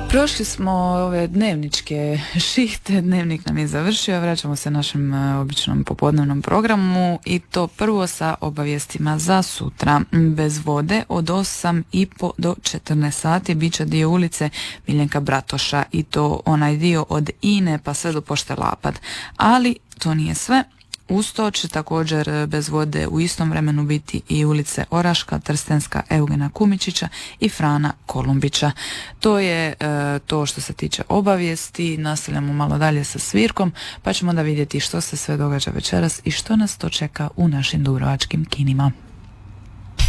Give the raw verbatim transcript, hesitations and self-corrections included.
Prošli smo ove dnevničke šihte, dnevnik nam je završio, vraćamo se našem običnom popodnevnom programu i to prvo sa obavijestima za sutra. Bez vode od osam i po do četrnaest sati bit će dio ulice Miljenka Bratoša i to onaj dio od Ine pa sve do pošte Lapad. Ali to nije sve. Uz to će također bez vode u istom vremenu biti i ulice Oraška, Trstenska, Eugena Kumičića i Frana Kolumbića. To je e, to što se tiče obavijesti. Nastavljamo malo dalje sa svirkom pa ćemo da vidjeti što se sve događa večeras i što nas to čeka u našim dubrovačkim kinima.